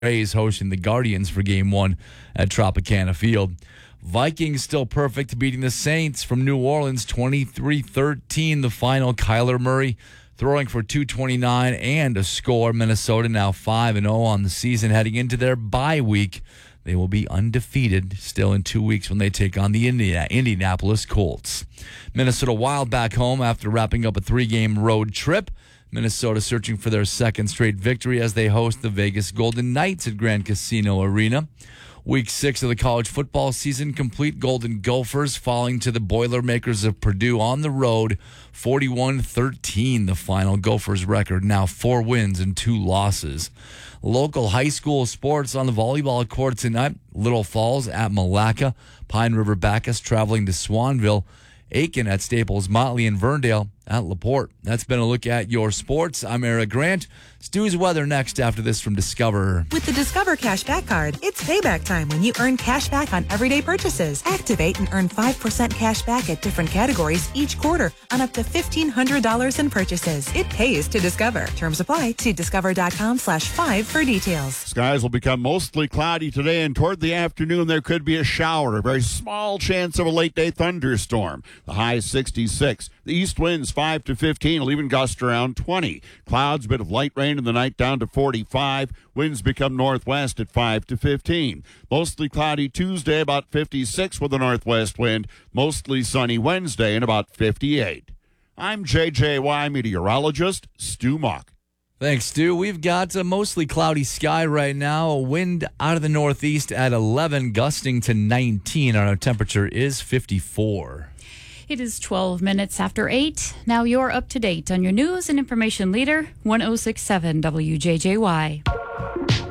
Rays hosting the Guardians for Game 1 at Tropicana Field. Vikings still perfect, beating the Saints from New Orleans 23-13. The final, Kyler Murray throwing for 229 and a score. Minnesota now 5-0 on the season heading into their bye week. They will be undefeated still in 2 weeks when they take on the Indianapolis Colts. Minnesota Wild back home after wrapping up a 3-game road trip. Minnesota searching for their second straight victory as they host the Vegas Golden Knights at Grand Casino Arena. Week 6 of the college football season complete. Golden Gophers falling to the Boilermakers of Purdue on the road, 41-13 the final. Gophers record now 4 wins and 2 losses. Local high school sports on the volleyball court tonight. Little Falls at Malacca. Pine River Bacchus traveling to Swanville. Aiken at Staples Motley, and Verndale at LaPorte. That's been a look at your sports. I'm Eric Grant. Stu's weather next after this from Discover. With the Discover Cashback Card, it's payback time when you earn cash back on everyday purchases. Activate and earn 5% cash back at different categories each quarter on up to $1,500 in purchases. It pays to Discover. Terms apply. See discover.com/5 for details. Skies will become mostly cloudy today, and toward the afternoon there could be a shower. A very small chance of a late-day thunderstorm. The high is 66. The east winds 5 to 15 will even gust around 20. Clouds, bit of light rain in the night down to 45. Winds become northwest at 5 to 15. Mostly cloudy Tuesday, about 56 with a northwest wind. Mostly sunny Wednesday and about 58. I'm JJY meteorologist Stu Mock. Thanks, Stu. We've got a mostly cloudy sky right now. A wind out of the northeast at 11, gusting to 19. Our temperature is 54. It is 12 minutes after 8. Now you're up to date on your news and information leader, 1067 WJJY.